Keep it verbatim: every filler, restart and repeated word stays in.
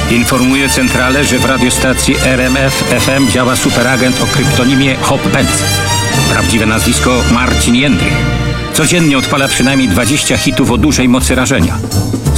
Informuje centralę, że w radiostacji R M F F M działa superagent o kryptonimie Hop Pence. Prawdziwe nazwisko Marcin Jędrych. Codziennie odpala przynajmniej dwadzieścia hitów o dużej mocy rażenia.